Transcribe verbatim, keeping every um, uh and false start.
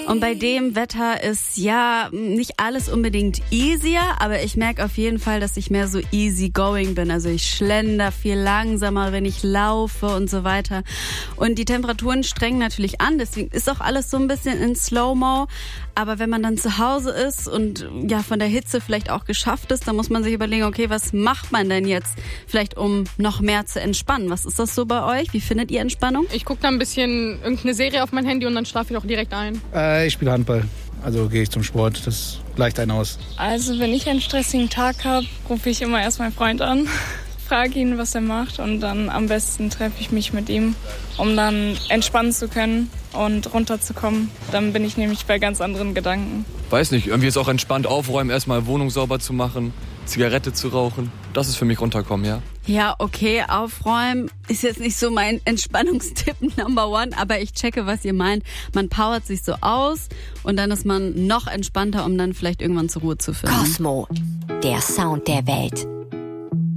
Und bei dem Wetter ist ja nicht alles unbedingt easier, aber ich merke auf jeden Fall, dass ich mehr so easy going bin. Also ich schlender viel langsamer, wenn ich laufe und so weiter. Und die Temperaturen strengen natürlich an, deswegen ist auch alles so ein bisschen in Slow-Mo. Aber wenn man dann zu Hause ist und ja von der Hitze vielleicht auch geschafft ist, dann muss man sich überlegen, okay, was macht man denn jetzt vielleicht, um noch mehr zu entspannen? Was ist das so bei euch? Wie findet ihr Entspannung? Ich gucke dann ein bisschen irgendeine Serie auf mein Handy und dann schlafe ich auch direkt ein. Äh, ich spiele Handball, also gehe ich zum Sport, das gleicht einen aus. Also wenn ich einen stressigen Tag habe, rufe ich immer erst meinen Freund an, frage ihn, was er macht und dann am besten treffe ich mich mit ihm, um dann entspannen zu können und runterzukommen. Dann bin ich nämlich bei ganz anderen Gedanken. Weiß nicht, irgendwie ist auch entspannt aufräumen, erstmal Wohnung sauber zu machen, Zigarette zu rauchen. Das ist für mich runterkommen, ja. Ja, okay, aufräumen ist jetzt nicht so mein Entspannungstipp Number One, aber ich checke, was ihr meint. Man powert sich so aus und dann ist man noch entspannter, um dann vielleicht irgendwann zur Ruhe zu finden. Cosmo, der Sound der Welt.